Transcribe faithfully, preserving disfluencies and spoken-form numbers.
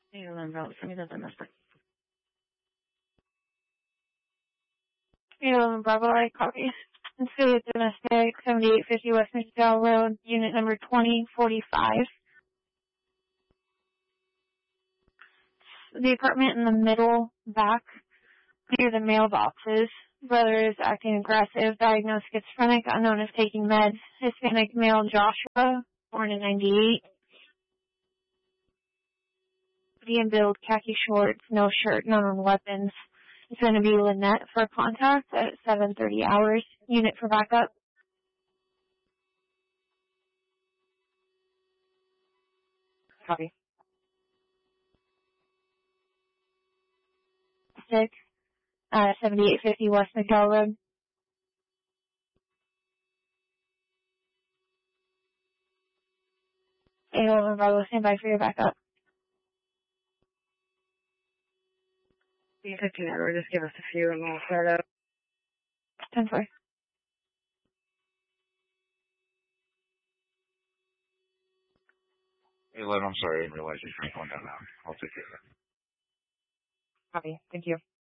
eleven Bravo, send me the VIN number. eight eleven Bravo, I copy. It's good with domestic, seventy-eight fifty West McDowell Road, unit number twenty forty-five. The apartment in the middle back near the mailboxes. Brother is acting aggressive, diagnosed schizophrenic, unknown if taking meds. Hispanic male Joshua, born in ninety-eight. Medium build, khaki shorts, no shirt, none on weapons. It's going to be Lynette for contact at seven thirty hours. Unit for backup. Copy. Six, uh, seventy-eight fifty West McDowell Road. eight eleven Bravo, stand by for your backup. You fifteen hour, just give us a few and we'll start up. ten four. Hey, Len, I'm sorry, I didn't realize you were going down now. I'll take care of it. Copy. Thank you.